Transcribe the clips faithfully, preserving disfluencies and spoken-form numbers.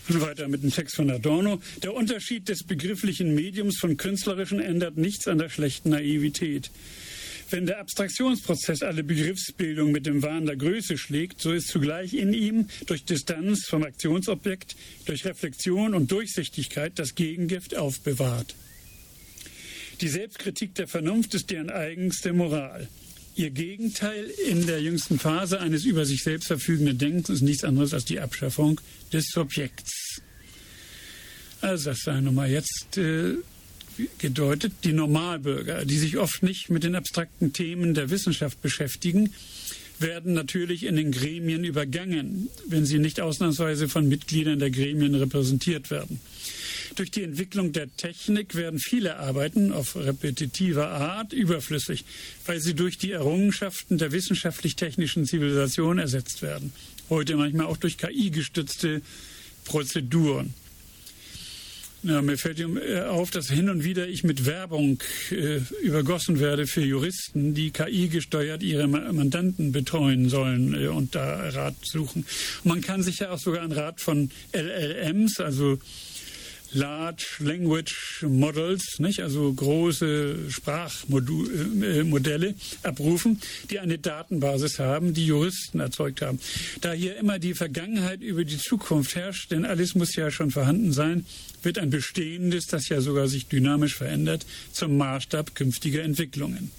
Und weiter mit dem Text von Adorno. Der Unterschied des begrifflichen Mediums von künstlerischen ändert nichts an der schlechten Naivität. Wenn der Abstraktionsprozess alle Begriffsbildung mit dem Wahn der Größe schlägt, so ist zugleich in ihm durch Distanz vom Aktionsobjekt, durch Reflexion und Durchsichtigkeit das Gegengift aufbewahrt. Die Selbstkritik der Vernunft ist deren eigenste Moral. Ihr Gegenteil in der jüngsten Phase eines über sich selbst verfügenden Denkens ist nichts anderes als die Abschaffung des Subjekts. Also das sei nochmal jetzt äh, gedeutet. Die Normalbürger, die sich oft nicht mit den abstrakten Themen der Wissenschaft beschäftigen, werden natürlich in den Gremien übergangen, wenn sie nicht ausnahmsweise von Mitgliedern der Gremien repräsentiert werden. Durch die Entwicklung der Technik werden viele Arbeiten auf repetitiver Art überflüssig, weil sie durch die Errungenschaften der wissenschaftlich-technischen Zivilisation ersetzt werden. Heute manchmal auch durch K I-gestützte Prozeduren. Ja, mir fällt auf, dass hin und wieder ich mit Werbung äh, übergossen werde für Juristen, die K I-gesteuert ihre Mandanten betreuen sollen äh, und da Rat suchen. Und man kann sich ja auch sogar einen Rat von L L Ms, also Large Language Models, nicht? Also große Sprachmodelle abrufen, die eine Datenbasis haben, die Juristen erzeugt haben. Da hier immer die Vergangenheit über die Zukunft herrscht, denn alles muss ja schon vorhanden sein, wird ein Bestehendes, das ja sogar sich dynamisch verändert, zum Maßstab künftiger Entwicklungen.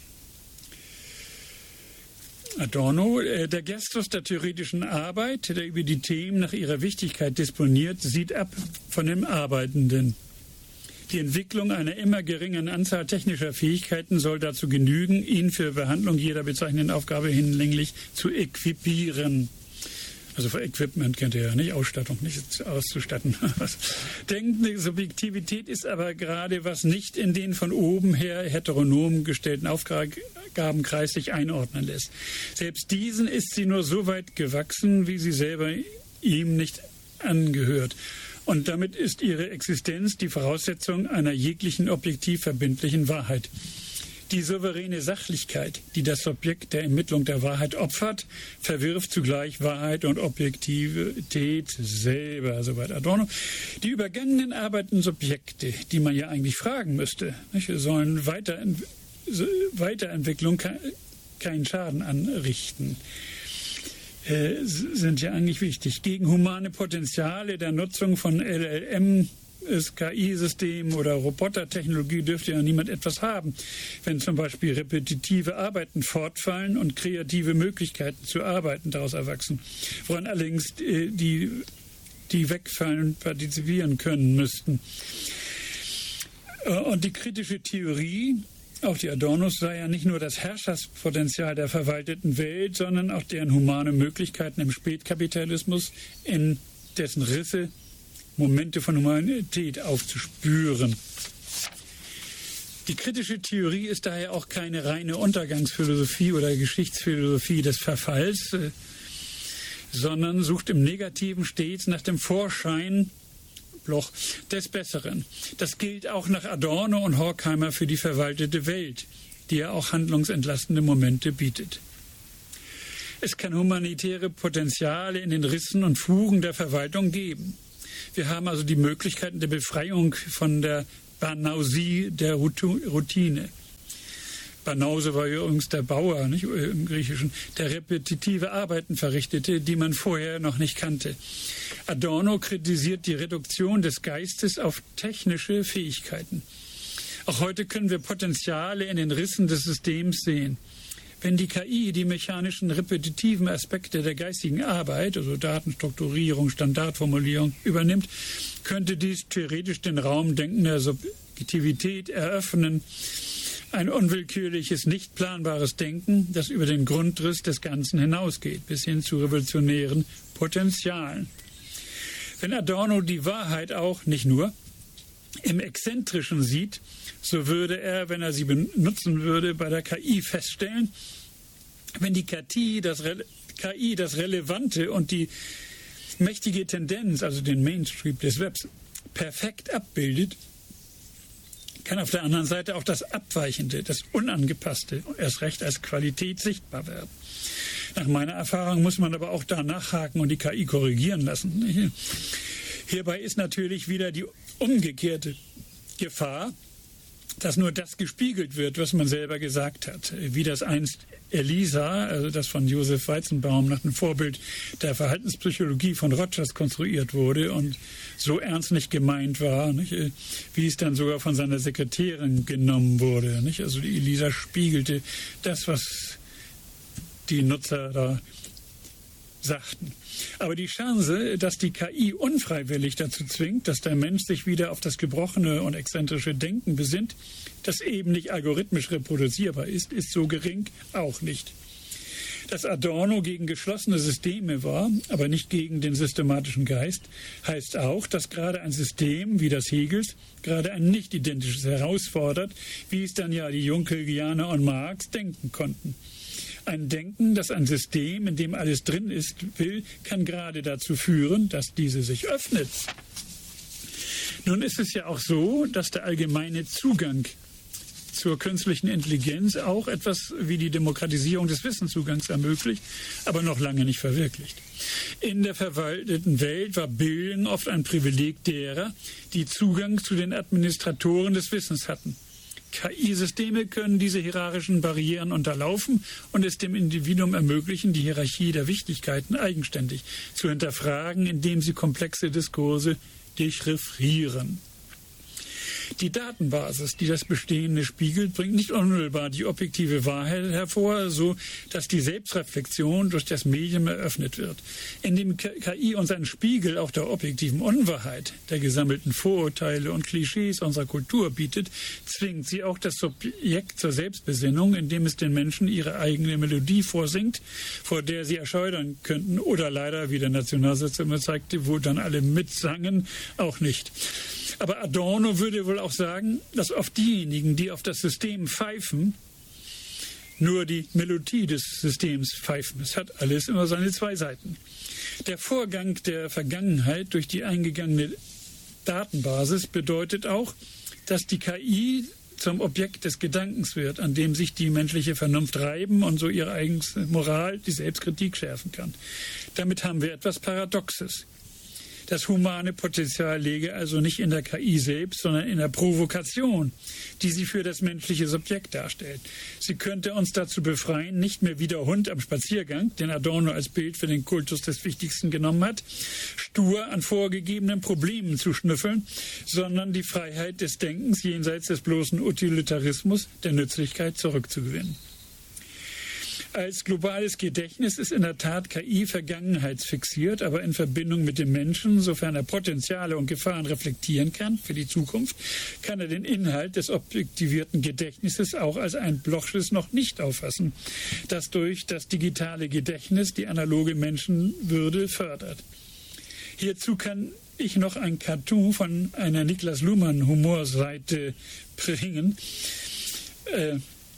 Adorno, der Gestus der theoretischen Arbeit, der über die Themen nach ihrer Wichtigkeit disponiert, sieht ab von dem Arbeitenden. Die Entwicklung einer immer geringeren Anzahl technischer Fähigkeiten soll dazu genügen, ihn für Behandlung jeder bezeichnenden Aufgabe hinlänglich zu equipieren. Also für Equipment kennt ihr ja nicht, Ausstattung, nicht auszustatten. Denkende Subjektivität ist aber gerade, was nicht in den von oben her heteronom gestellten Aufgabenkreis sich einordnen lässt. Selbst diesen ist sie nur so weit gewachsen, wie sie selber ihm nicht angehört. Und damit ist ihre Existenz die Voraussetzung einer jeglichen objektiv verbindlichen Wahrheit. Die souveräne Sachlichkeit, die das Subjekt der Ermittlung der Wahrheit opfert, verwirft zugleich Wahrheit und Objektivität selber, soweit Adorno. Die übergangenen arbeitenden Subjekte, die man ja eigentlich fragen müsste, nicht, sollen Weiterent- Weiterentwicklung keinen Schaden anrichten, äh, sind ja eigentlich wichtig. Gegen humane Potenziale der Nutzung von L L M das K I-System oder Robotertechnologie dürfte ja niemand etwas haben, wenn zum Beispiel repetitive Arbeiten fortfallen und kreative Möglichkeiten zu arbeiten daraus erwachsen, woran allerdings die, die wegfallen partizipieren können müssten. Und die kritische Theorie, auch die Adornos, sei ja nicht nur das Herrschaftspotenzial der verwalteten Welt, sondern auch deren humane Möglichkeiten im Spätkapitalismus, in dessen Risse Momente von Humanität aufzuspüren. Die kritische Theorie ist daher auch keine reine Untergangsphilosophie oder Geschichtsphilosophie des Verfalls, sondern sucht im Negativen stets nach dem Vorschein Bloch des Besseren. Das gilt auch nach Adorno und Horkheimer für die verwaltete Welt, die ja auch handlungsentlastende Momente bietet. Es kann humanitäre Potenziale in den Rissen und Fugen der Verwaltung geben. Wir haben also die Möglichkeiten der Befreiung von der Banausie der Routine. Banause war übrigens der Bauer, nicht, im Griechischen, der repetitive Arbeiten verrichtete, die man vorher noch nicht kannte. Adorno kritisiert die Reduktion des Geistes auf technische Fähigkeiten. Auch heute können wir Potenziale in den Rissen des Systems sehen. Wenn die K I die mechanischen, repetitiven Aspekte der geistigen Arbeit, also Datenstrukturierung, Standardformulierung, übernimmt, könnte dies theoretisch den Raum denkender Subjektivität eröffnen. Ein unwillkürliches, nicht planbares Denken, das über den Grundriss des Ganzen hinausgeht, bis hin zu revolutionären Potenzialen. Wenn Adorno die Wahrheit auch, nicht nur, im Exzentrischen sieht, so würde er, wenn er sie benutzen würde, bei der K I feststellen, wenn die K I das, Re- K I das Relevante und die mächtige Tendenz, also den Mainstream des Webs, perfekt abbildet, kann auf der anderen Seite auch das Abweichende, das Unangepasste erst recht als Qualität sichtbar werden. Nach meiner Erfahrung muss man aber auch da nachhaken und die K I korrigieren lassen. Hierbei ist natürlich wieder die umgekehrte Gefahr, dass nur das gespiegelt wird, was man selber gesagt hat. Wie das einst Elisa, also das von Joseph Weizenbaum nach dem Vorbild der Verhaltenspsychologie von Rogers konstruiert wurde und so ernst nicht gemeint war, nicht? Wie es dann sogar von seiner Sekretärin genommen wurde. Nicht? Also die Elisa spiegelte das, was die Nutzer da sagten. Aber die Chance, dass die K I unfreiwillig dazu zwingt, dass der Mensch sich wieder auf das gebrochene und exzentrische Denken besinnt, das eben nicht algorithmisch reproduzierbar ist, ist so gering auch nicht. Dass Adorno gegen geschlossene Systeme war, aber nicht gegen den systematischen Geist, heißt auch, dass gerade ein System wie das Hegels gerade ein nicht identisches herausfordert, wie es dann ja die Junckerianer und Marx denken konnten. Ein Denken, das ein System, in dem alles drin ist, will, kann gerade dazu führen, dass diese sich öffnet. Nun ist es ja auch so, dass der allgemeine Zugang zur künstlichen Intelligenz auch etwas wie die Demokratisierung des Wissenszugangs ermöglicht, aber noch lange nicht verwirklicht. In der verwalteten Welt war Bildung oft ein Privileg derer, die Zugang zu den Administratoren des Wissens hatten. K I-Systeme können diese hierarchischen Barrieren unterlaufen und es dem Individuum ermöglichen, die Hierarchie der Wichtigkeiten eigenständig zu hinterfragen, indem sie komplexe Diskurse dechiffrieren. Die Datenbasis, die das Bestehende spiegelt, bringt nicht unmittelbar die objektive Wahrheit hervor, so dass die Selbstreflexion durch das Medium eröffnet wird. Indem K I uns einen Spiegel auch der objektiven Unwahrheit, der gesammelten Vorurteile und Klischees unserer Kultur bietet, zwingt sie auch das Subjekt zur Selbstbesinnung, indem es den Menschen ihre eigene Melodie vorsingt, vor der sie erscheuern könnten oder leider, wie der Nationalsozialismus zeigte, wo dann alle mitsangen, auch nicht. Aber Adorno würde wohl auch sagen, dass oft diejenigen, die auf das System pfeifen, nur die Melodie des Systems pfeifen. Es hat alles immer seine zwei Seiten. Der Vorgang der Vergangenheit durch die eingegangene Datenbasis bedeutet auch, dass die K I zum Objekt des Gedankens wird, an dem sich die menschliche Vernunft reiben und so ihre eigene Moral, die Selbstkritik schärfen kann. Damit haben wir etwas Paradoxes. Das humane Potenzial läge also nicht in der K I selbst, sondern in der Provokation, die sie für das menschliche Subjekt darstellt. Sie könnte uns dazu befreien, nicht mehr wie der Hund am Spaziergang, den Adorno als Bild für den Kultus des Wichtigsten genommen hat, stur an vorgegebenen Problemen zu schnüffeln, sondern die Freiheit des Denkens jenseits des bloßen Utilitarismus der Nützlichkeit zurückzugewinnen. Als globales Gedächtnis ist in der Tat K I vergangenheitsfixiert, aber in Verbindung mit dem Menschen, sofern er Potenziale und Gefahren reflektieren kann für die Zukunft, kann er den Inhalt des objektivierten Gedächtnisses auch als ein Blochsches noch nicht auffassen, das durch das digitale Gedächtnis die analoge Menschenwürde fördert. Hierzu kann ich noch ein Cartoon von einer Niklas Luhmann Humorseite bringen. Äh,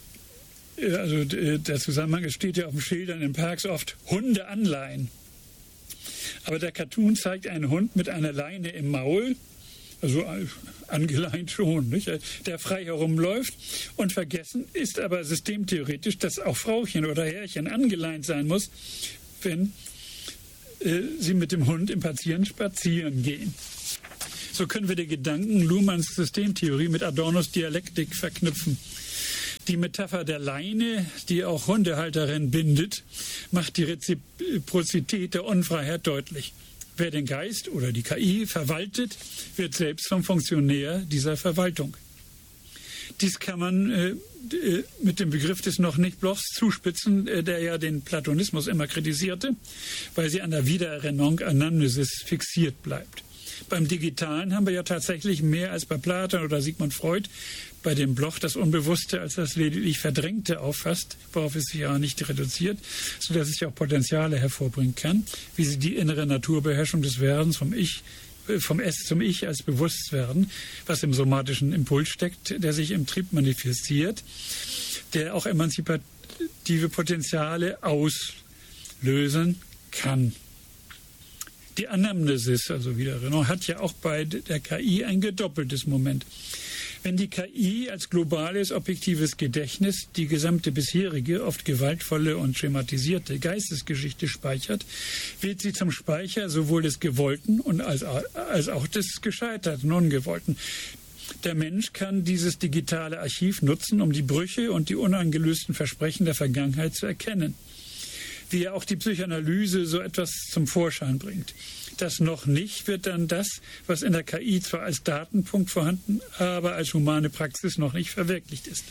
Also der Zusammenhang, es steht ja auf den Schildern in Parks oft Hunde anleihen. Aber der Cartoon zeigt einen Hund mit einer Leine im Maul, also angeleint schon, nicht? Der frei herumläuft, und vergessen ist aber systemtheoretisch, dass auch Frauchen oder Herrchen angeleint sein muss, wenn äh, sie mit dem Hund im Patienten spazieren gehen. So können wir die Gedanken Luhmanns Systemtheorie mit Adornos Dialektik verknüpfen. Die Metapher der Leine, die auch Hundehalterin bindet, macht die Reziprozität der Unfreiheit deutlich. Wer den Geist oder die K I verwaltet, wird selbst vom Funktionär dieser Verwaltung. Dies kann man äh, mit dem Begriff des noch nicht Blochs zuspitzen, äh, der ja den Platonismus immer kritisierte, weil sie an der Wiedererkennung Anamnesis fixiert bleibt. Beim Digitalen haben wir ja tatsächlich mehr als bei Platon oder Sigmund Freud bei dem Bloch das Unbewusste als das lediglich Verdrängte auffasst, worauf es sich ja nicht reduziert, sodass es ja auch Potenziale hervorbringen kann, wie sie die innere Naturbeherrschung des Werdens vom Ich, vom Es zum Ich als Bewusstwerden, was im somatischen Impuls steckt, der sich im Trieb manifestiert, der auch emanzipative Potenziale auslösen kann. Die Anamnesis, also Wiedererinnerung, hat ja auch bei der K I ein gedoppeltes Moment. Wenn die K I als globales, objektives Gedächtnis die gesamte bisherige, oft gewaltvolle und schematisierte Geistesgeschichte speichert, wird sie zum Speicher sowohl des Gewollten und als, als auch des Gescheiterten, Ungewollten. Der Mensch kann dieses digitale Archiv nutzen, um die Brüche und die unangelösten Versprechen der Vergangenheit zu erkennen. Wie auch die Psychoanalyse so etwas zum Vorschein bringt. Das noch nicht wird dann das, was in der K I zwar als Datenpunkt vorhanden, aber als humane Praxis noch nicht verwirklicht ist.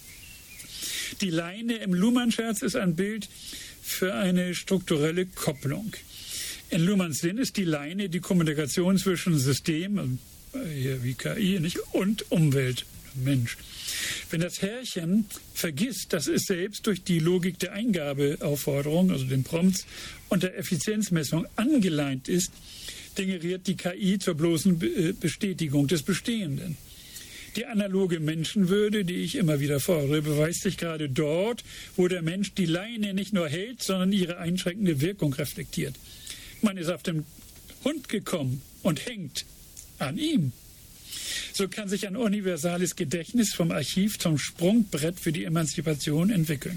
Die Leine im Luhmann-Scherz ist ein Bild für eine strukturelle Kopplung. In Luhmanns Sinn ist die Leine die Kommunikation zwischen System, hier wie K I, nicht, und Umwelt, Mensch. Wenn das Herrchen vergisst, dass es selbst durch die Logik der Eingabeaufforderung, also den Prompts und der Effizienzmessung angeleint ist, generiert die K I zur bloßen Bestätigung des Bestehenden. Die analoge Menschenwürde, die ich immer wieder fordere, beweist sich gerade dort, wo der Mensch die Leine nicht nur hält, sondern ihre einschränkende Wirkung reflektiert. Man ist auf den Hund gekommen und hängt an ihm. So kann sich ein universales Gedächtnis vom Archiv zum Sprungbrett für die Emanzipation entwickeln.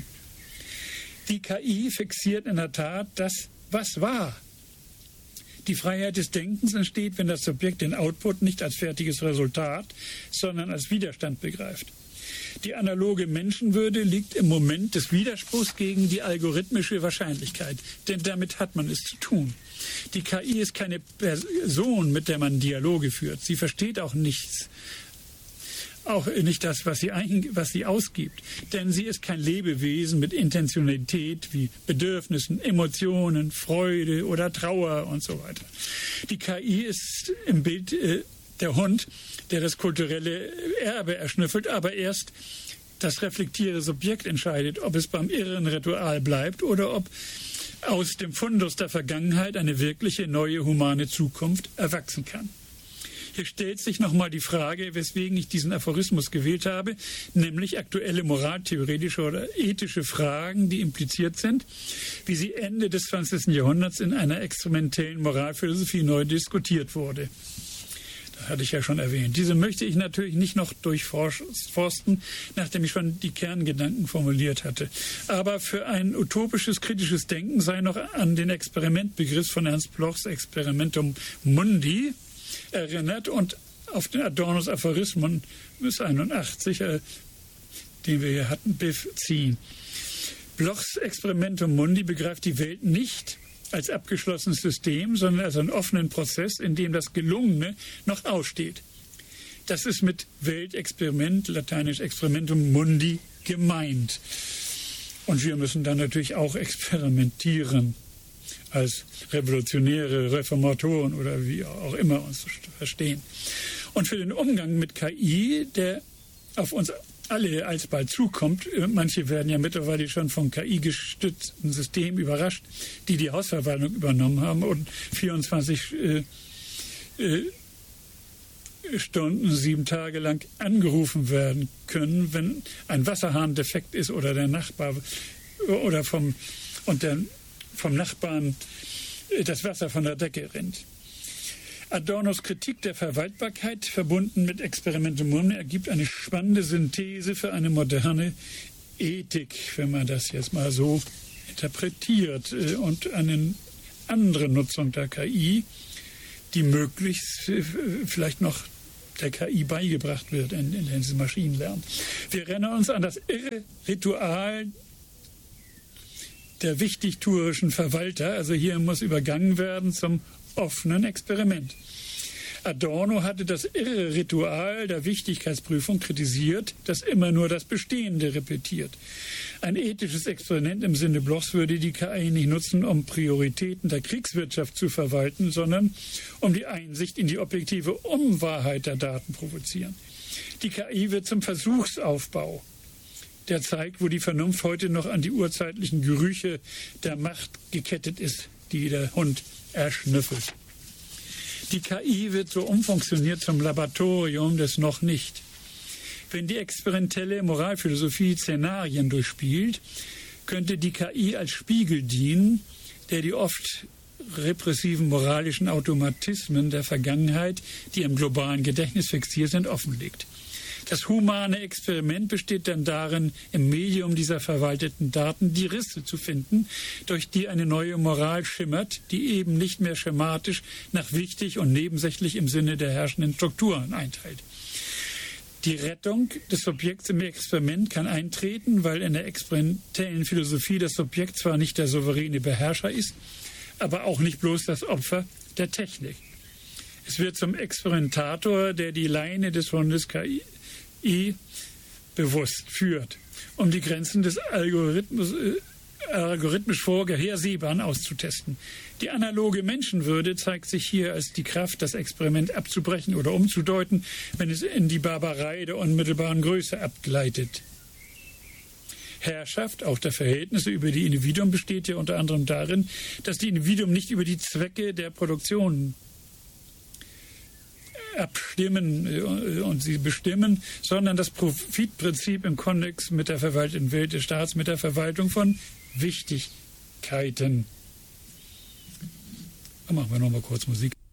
Die K I fixiert in der Tat das, was war. Die Freiheit des Denkens entsteht, wenn das Subjekt den Output nicht als fertiges Resultat, sondern als Widerstand begreift. Die analoge Menschenwürde liegt im Moment des Widerspruchs gegen die algorithmische Wahrscheinlichkeit, denn damit hat man es zu tun. Die K I ist keine Person, mit der man Dialoge führt. Sie versteht auch nichts, auch nicht das, was sie, ein, was sie ausgibt. Denn sie ist kein Lebewesen mit Intentionalität wie Bedürfnissen, Emotionen, Freude oder Trauer und so weiter. Die K I ist im Bild äh, der Hund, der das kulturelle Erbe erschnüffelt, aber erst das reflektierte Subjekt entscheidet, ob es beim irren Ritual bleibt oder ob aus dem Fundus der Vergangenheit eine wirkliche neue humane Zukunft erwachsen kann. Hier stellt sich nochmal die Frage, weswegen ich diesen Aphorismus gewählt habe, nämlich aktuelle moraltheoretische oder ethische Fragen, die impliziert sind, wie sie Ende des zwanzigsten Jahrhunderts in einer experimentellen Moralphilosophie neu diskutiert wurde. Das hatte ich ja schon erwähnt. Diese möchte ich natürlich nicht noch durchforsten, nachdem ich schon die Kerngedanken formuliert hatte. Aber für ein utopisches, kritisches Denken sei noch an den Experimentbegriff von Ernst Blochs Experimentum Mundi erinnert und auf den Adornos Aphorismus einundachtzig, äh, den wir hier hatten, beziehen. Blochs Experimentum Mundi begreift die Welt nicht als abgeschlossenes System, sondern als einen offenen Prozess, in dem das Gelungene noch aussteht. Das ist mit Weltexperiment, lateinisch Experimentum Mundi, gemeint. Und wir müssen dann natürlich auch experimentieren, als Revolutionäre, Reformatoren oder wie auch immer uns verstehen. Und für den Umgang mit K I, der auf uns alle alsbald zukommt, manche werden ja mittlerweile schon von K I-gestützten Systemen überrascht, die die Hausverwaltung übernommen haben und vierundzwanzig äh, äh, Stunden, sieben Tage lang angerufen werden können, wenn ein Wasserhahn defekt ist oder der Nachbar oder vom, und der, vom Nachbarn das Wasser von der Decke rinnt. Adornos Kritik der Verwaltbarkeit, verbunden mit Experimentum Mundi, ergibt eine spannende Synthese für eine moderne Ethik, wenn man das jetzt mal so interpretiert, und eine andere Nutzung der K I, die möglichst vielleicht noch der K I beigebracht wird in, in diesem Maschinenlernen. Wir erinnern uns an das irre Ritual der wichtigtuerischen Verwalter, also hier muss übergangen werden zum offenen Experiment. Adorno hatte das irre Ritual der Wichtigkeitsprüfung kritisiert, das immer nur das Bestehende repetiert. Ein ethisches Experiment im Sinne Blochs würde die K I nicht nutzen, um Prioritäten der Kriegswirtschaft zu verwalten, sondern um die Einsicht in die objektive Unwahrheit der Daten provozieren. Die K I wird zum Versuchsaufbau, der zeigt, wo die Vernunft heute noch an die urzeitlichen Gerüche der Macht gekettet ist, die der Hund erschnüffelt. Die K I wird so umfunktioniert zum Laboratorium des noch nicht. Wenn die experimentelle Moralphilosophie Szenarien durchspielt, könnte die K I als Spiegel dienen, der die oft repressiven moralischen Automatismen der Vergangenheit, die im globalen Gedächtnis fixiert sind, offenlegt. Das humane Experiment besteht dann darin, im Medium dieser verwalteten Daten die Risse zu finden, durch die eine neue Moral schimmert, die eben nicht mehr schematisch nach wichtig und nebensächlich im Sinne der herrschenden Strukturen einteilt. Die Rettung des Subjekts im Experiment kann eintreten, weil in der experimentellen Philosophie das Subjekt zwar nicht der souveräne Beherrscher ist, aber auch nicht bloß das Opfer der Technik. Es wird zum Experimentator, der die Leine des Hundes K I bewusst führt, um die Grenzen des Algorithmus, äh, algorithmisch Vorhersehbaren auszutesten. Die analoge Menschenwürde zeigt sich hier als die Kraft, das Experiment abzubrechen oder umzudeuten, wenn es in die Barbarei der unmittelbaren Größe abgleitet. Herrschaft, auch der Verhältnisse über die Individuen, besteht ja unter anderem darin, dass die Individuen nicht über die Zwecke der Produktion abstimmen und sie bestimmen, sondern das Profitprinzip im Konnex mit der verwalteten Welt des Staats, mit der Verwaltung von Wichtigkeiten. Dann machen wir noch mal kurz Musik.